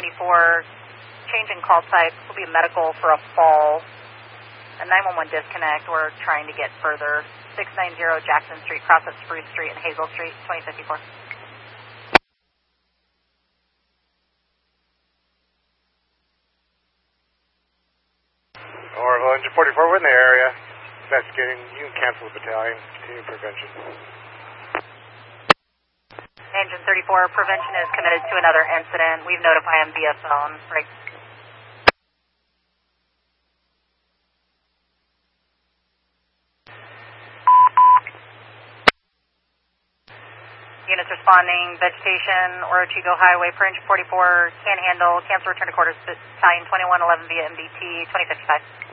1074, change in call type will be medical for a fall. A 911 disconnect, we're trying to get further. 690 Jackson Street, cross at Spruce Street and Hazel Street, 2054. Orville, Engine 44, we're in the area. Investigating, you can cancel the battalion, continue prevention. Engine 34, prevention is committed to another incident. We've notified him via phone. Break. Units responding, vegetation, Orochigo Highway per engine 44, can't handle, cancel return to quarters, battalion 2111 via MDT 2055.